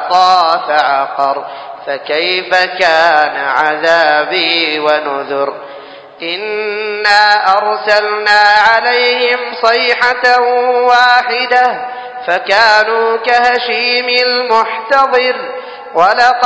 وعصى فعقر فكيف كان عذابي ونذر إنا أرسلنا عليهم صيحة واحدة فكانوا كهشيم المحتضر ولقد